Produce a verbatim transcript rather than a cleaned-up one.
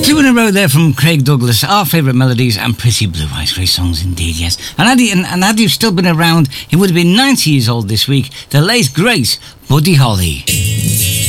Two in a row there from Craig Douglas, our favourite melodies and pretty blue eyes. Great songs indeed, yes. And had, he, and, and had he still been around, he would have been ninety years old this week. The late great Buddy Holly.